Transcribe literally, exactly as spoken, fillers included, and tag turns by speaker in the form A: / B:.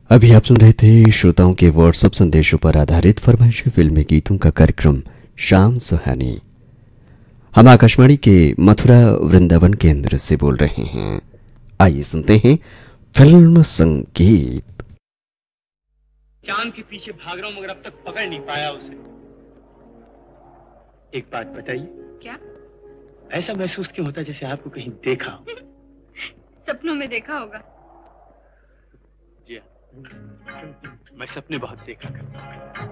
A: अभी आप सुन रहे थे श्रोताओं के व्हाट्सएप संदेशों पर आधारित फरमाइशी फिल्मी गीतों का कार्यक्रम शाम सुहानी। हम आकाशवाणी के मथुरा वृंदावन केंद्र से बोल रहे हैं। आइए सुनते हैं फिल्म संगीत।
B: चांद के पीछे भाग रहा हूं मगर अब तक पकड़ नहीं पाया उसे। एक बात बताइए।
C: क्या?
B: ऐसा महसूस क्यों होता जैसे आपको कहीं देखा हो?
C: सपनों में देखा होगा।
B: जी हाँ, मैं सपने बहुत देखा करता हूँ।